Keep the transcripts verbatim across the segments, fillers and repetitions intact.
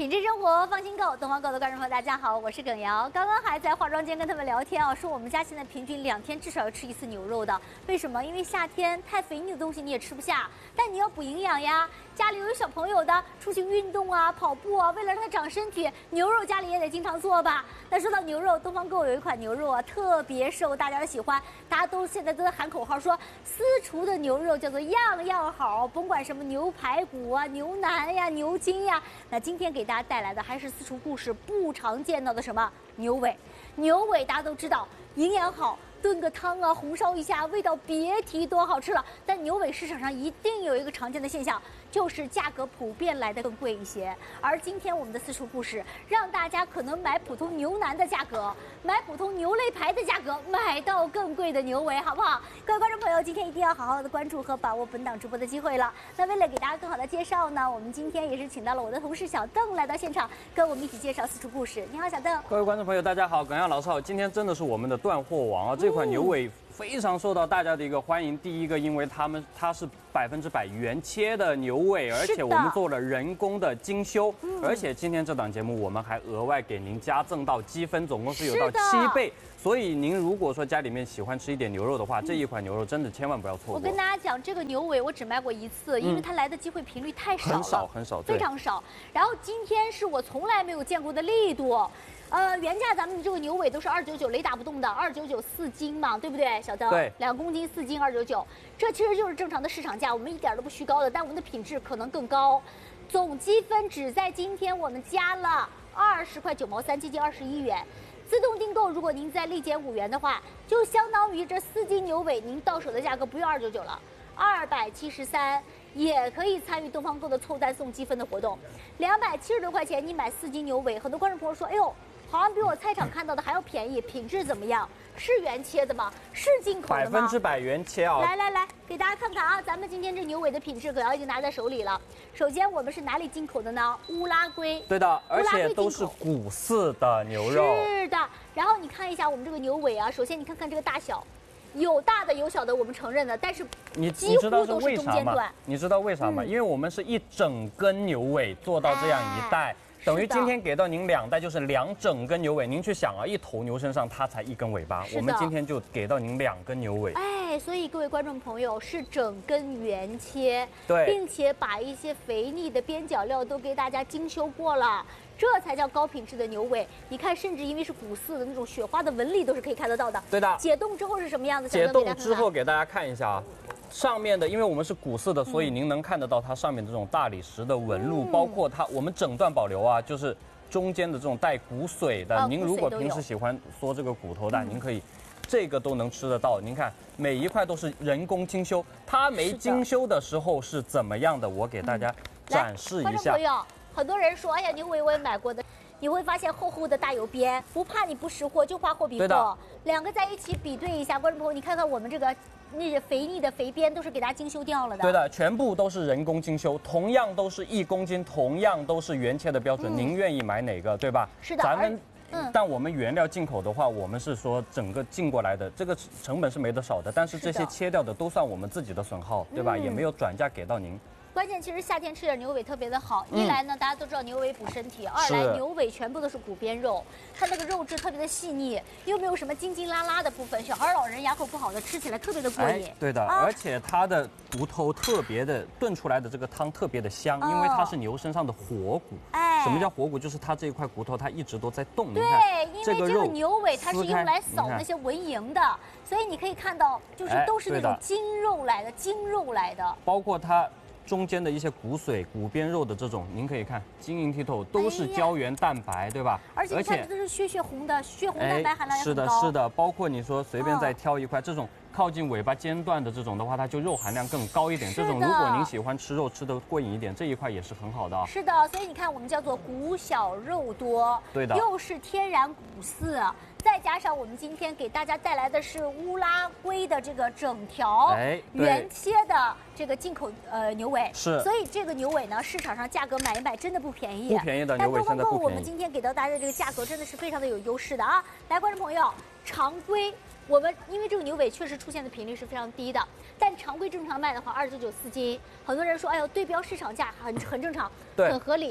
品质生活放心购，东方购的观众朋友，大家好，我是耿瑶。刚刚还在化妆间跟他们聊天啊，说我们家现在平均两天至少要吃一次牛肉的。为什么？因为夏天太肥腻的东西你也吃不下，但你要补营养呀。家里有小朋友的，出去运动啊、跑步啊，为了让他长身体，牛肉家里也得经常做吧。那说到牛肉，东方购有一款牛肉啊，特别受大家的喜欢，大家都现在都在喊口号说，私厨的牛肉叫做样样好，甭管什么牛排骨啊、牛腩呀、牛筋呀。那今天给大家带来的还是私厨故事不常见到的什么牛尾。牛尾大家都知道营养好，炖个汤啊，红烧一下，味道别提多好吃了。但牛尾市场上一定有一个常见的现象，就是价格普遍来得更贵一些。而今天我们的私厨故事，让大家可能买普通牛腩的价格，买普通牛肋排的价格，买到更贵的牛尾，好不好？各位观众朋友，今天一定要好好的关注和把握本档直播的机会了。那为了给大家更好的介绍呢，我们今天也是请到了我的同事小邓来到现场，跟我们一起介绍私厨故事。你好，小邓。 各位观众朋友，大家好，耿耀老师好。今天真的是我们的断货王啊！这款牛尾非常受到大家的一个欢迎。第一个，因为他们它是百分之百原切的牛尾，而且我们做了人工的精修，嗯、而且今天这档节目我们还额外给您加赠到积分，总共是有到七倍。所以您如果说家里面喜欢吃一点牛肉的话，嗯、这一款牛肉真的千万不要错过。 我跟大家讲，这个牛尾我只卖过一次，因为它来的机会频率太少了， 很少很少， 非常少。然后今天是我从来没有见过的力度。呃，原价咱们这个牛尾都是二九九，雷打不动的，二九九四斤嘛，对不对，小邓？ 对， 两公斤四斤二九九，这其实就是正常的市场价，我们一点都不虚高的，但我们的品质可能更高。总积分只在今天我们加了二十块九毛三，接近二十一元。自动订购，如果您再立减五元的话，就相当于这四斤牛尾您到手的价格不用二九九了，二百七十三。也可以参与东方购的凑单送积分的活动，两百七十多块钱你买四斤牛尾，很多观众朋友说，哎呦，好像比我菜场看到的还要便宜，品质怎么样？是原切的吗？是进口的吗？ 百分之百原切啊！ 来来来，给大家看看啊，咱们今天这牛尾的品质，葛瑶已经拿在手里了。首先，我们是哪里进口的呢？乌拉圭。 对的，而且都是骨饲的牛肉。 是的，然后你看一下我们这个牛尾啊，首先你看看这个大小。有大的有小的，我们承认的，但是你几乎都是中间段。 你知道为啥吗？嗯、因为我们是一整根牛尾做到这样一袋，哎、等于今天给到您两袋，就是两整根牛尾。您去想啊，一头牛身上它才一根尾巴，我们今天就给到您两根牛尾。 哎，所以各位观众朋友是整根原切， 对， 并且把一些肥腻的边角料都给大家精修过了。这才叫高品质的牛尾，你看，甚至因为是骨饲的那种雪花的纹理都是可以看得到的。 对的。 解冻之后是什么样子？ 解冻之后给大家看一下啊，上面的，因为我们是骨饲的，所以您能看得到它上面这种大理石的纹路，嗯、包括它我们整段保留啊，就是中间的这种带骨髓的。啊、您如果平时喜欢嗦这个骨头的，嗯、您可以。这个都能吃得到，您看每一块都是人工精修，它没精修的时候是怎么样的？我给大家展示一下。观众朋友， 很多人说，哎呀，牛尾我也买过的，你会发现厚厚的大油边，不怕你不识货，就怕货比货。两个在一起比对一下，观众朋友，你看看我们这个那些肥腻的肥边都是给大家精修掉了的。 对的，全部都是人工精修，同样都是一公斤，同样都是原切的标准，嗯、您愿意买哪个，对吧？ 是的， 咱们。嗯、但我们原料进口的话，我们是说整个进过来的，这个成本是没得少的。但是这些切掉的都算我们自己的损耗，对吧？嗯、也没有转嫁给到您。 关键其实夏天吃点牛尾特别的好，一来呢，大家都知道牛尾补身体；二来牛尾全部都是骨边肉，它那个肉质特别的细腻，又没有什么筋筋拉拉的部分，小孩老人牙口不好的吃起来特别的过瘾。 哎、对的，啊、而且它的骨头特别的炖出来的这个汤特别的香，哦、因为它是牛身上的活骨。哎，什么叫活骨？就是它这一块骨头它一直都在动。 对，因为这个牛尾它是用来扫那些蚊蝇的，所以你可以看到，就是都是那种筋肉来的，筋肉来的， 包括它。中间的一些骨髓、骨边肉的这种，您可以看晶莹剔透，都是胶原蛋白，对吧？ 而且你看，这是血血红的，血红蛋白含量也很高。 是的，是的，包括你说随便再挑一块，这种靠近尾巴尖段的这种的话，它就肉含量更高一点。这种如果您喜欢吃肉吃得过瘾一点，这一块也是很好的。 是的，所以你看，我们叫做骨小肉多， 对的， 又是天然骨饲。再加上我们今天给大家带来的是乌拉圭的这个整条原切的这个进口呃牛尾， 是， 所以这个牛尾呢，市场上价格买一买真的不便宜， 不便宜的牛尾现在不便宜。 我们今天给到大家的这个价格真的是非常的有优势的啊！来，观众朋友，常规我们因为这个牛尾确实出现的频率是非常低的，但常规正常卖的话，二九九四斤，很多人说，哎呦，对标市场价很很正常， 对， 很合理。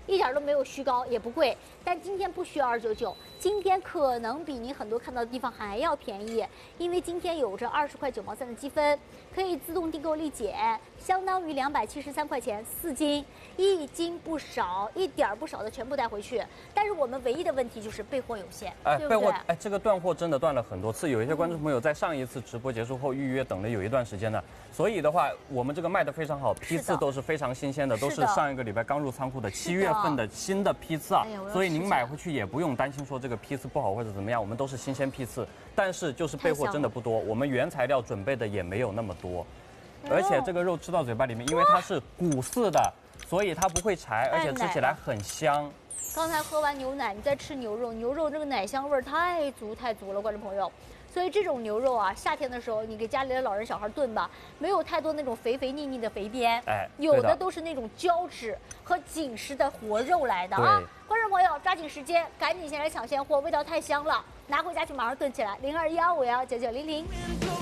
一点都没有虚高，也不贵。但今天不需要二九九，今天可能比您很多看到的地方还要便宜，因为今天有着二十块九毛三的积分，可以自动订购立减，相当于两百七十三块钱四斤，一斤不少，一点不少的全部带回去。但是我们唯一的问题就是备货有限， 哎， 对不对？ 备货，哎，这个断货真的断了很多次，有一些观众朋友在上一次直播结束后预约等了有一段时间呢，所以的话，我们这个卖的非常好，批次都是非常新鲜的，都是上一个礼拜刚入仓库的七月份的新的批次啊，所以您买回去也不用担心说这个批次不好或者怎么样，我们都是新鲜批次，但是就是备货真的不多，我们原材料准备的也没有那么多，而且这个肉吃到嘴巴里面，因为它是谷饲的，所以它不会柴，而且吃起来很香。 刚才喝完牛奶，你再吃牛肉，牛肉这个奶香味儿太足太足了，观众朋友。所以这种牛肉啊，夏天的时候你给家里的老人小孩炖吧，没有太多那种肥肥腻腻的肥边， 哎， 有的都是那种胶质和紧实的活肉来的啊。观众朋友抓紧时间，赶紧先来抢现货，味道太香了，拿回家去马上炖起来。零二幺五幺九九零零。